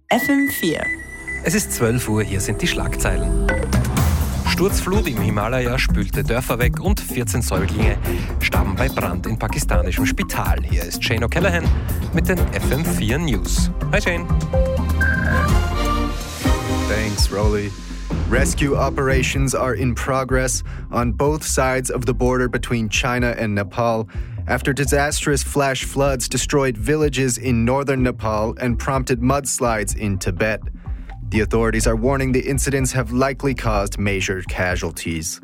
FM4. Es ist 12 Uhr, hier sind die Schlagzeilen. Sturzflut im Himalaya spülte Dörfer weg und 14 Säuglinge starben bei Brand in pakistanischem Spital. Hier ist Shane O'Callaghan mit den FM4 News. Hi Shane. Thanks, Rolly. Rescue operations are in progress on both sides of the border between China and Nepal after disastrous flash floods destroyed villages in northern Nepal and prompted mudslides in Tibet. The authorities are warning the incidents have likely caused major casualties.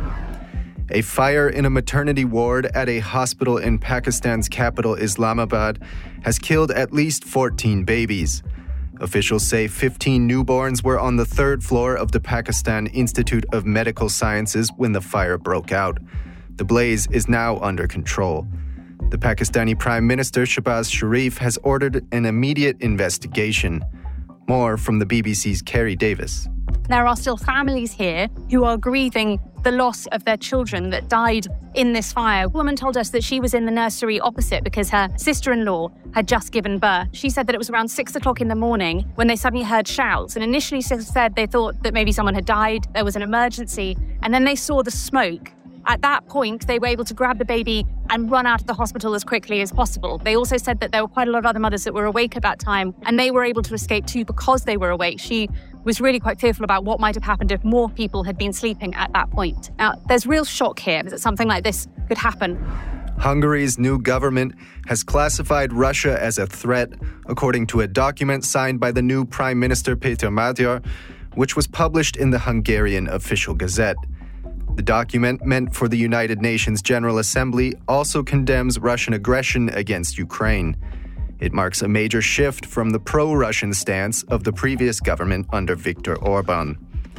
A fire in a maternity ward at a hospital in Pakistan's capital Islamabad has killed at least 14 babies. Officials say 15 newborns were on the third floor of the Pakistan Institute of Medical Sciences when the fire broke out. The blaze is now under control. The Pakistani Prime Minister Shehbaz Sharif has ordered an immediate investigation. More from the BBC's Kerry Davis. There are still families here who are grieving the loss of their children that died in this fire. A woman told us that she was in the nursery opposite because her sister-in-law had just given birth. She said that it was around 6 o'clock in the morning when they suddenly heard shouts. And initially she said they thought that maybe someone had died, there was an emergency, and then they saw the smoke. At that point, they were able to grab the baby and run out of the hospital as quickly as possible. They also said that there were quite a lot of other mothers that were awake at that time, and they were able to escape too because they were awake. She was really quite fearful about what might have happened if more people had been sleeping at that point. Now, there's real shock here that something like this could happen. Hungary's new government has classified Russia as a threat, according to a document signed by the new Prime Minister Péter Magyar, which was published in the Hungarian Official Gazette. The document, meant for the United Nations General Assembly, also condemns Russian aggression against Ukraine. It marks a major shift from the pro-Russian stance of the previous government under Viktor Orban.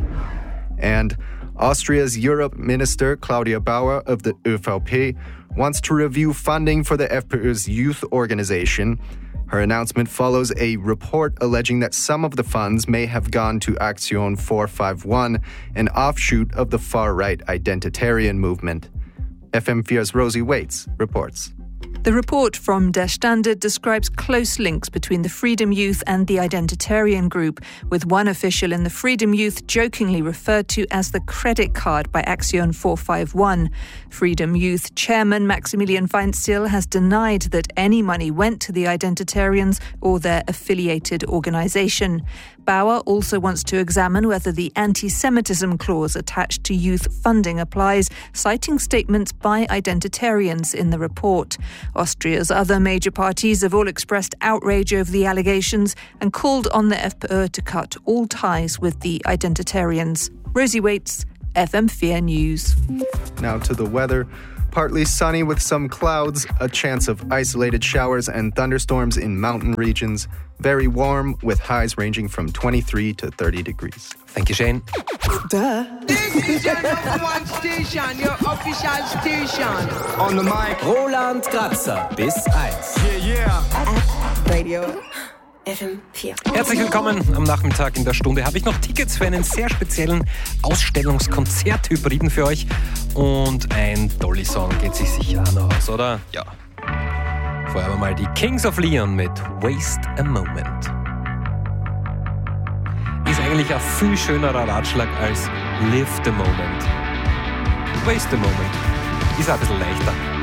And Austria's Europe Minister Claudia Bauer of the ÖVP wants to review funding for the FPÖ's youth organization. Her announcement follows a report alleging that some of the funds may have gone to Aktion 451, an offshoot of the far-right identitarian movement. FM4's Rosie Waits reports. The report from Der Standard describes close links between the Freedom Youth and the Identitarian group, with one official in the Freedom Youth jokingly referred to as the credit card by Aktion 451. Freedom Youth chairman Maximilian Weinzierl has denied that any money went to the Identitarians or their affiliated organisation. Bauer also wants to examine whether the anti-Semitism clause attached to youth funding applies, citing statements by Identitarians in the report. Austria's other major parties have all expressed outrage over the allegations and called on the FPÖ to cut all ties with the Identitarians. Rosie Waits, FM4 News. Now to the weather. Partly sunny with some clouds, a chance of isolated showers and thunderstorms in mountain regions. Very warm with highs ranging from 23 to 30 degrees. Thank you, Shane. Duh. This is your number one station, your official station. On the mic. Roland Kratzer bis 1. Yeah. Radio FM4. Herzlich willkommen am Nachmittag. In der Stunde habe ich noch Tickets für einen sehr speziellen Ausstellungskonzert-Hybriden für euch. Und ein Dolly-Song geht sich sicher an aus, oder? Ja. Vorher aber mal die Kings of Leon mit Waste a Moment. Ist eigentlich ein viel schönerer Ratschlag als Live the Moment. Waste a Moment ist auch ein bisschen leichter.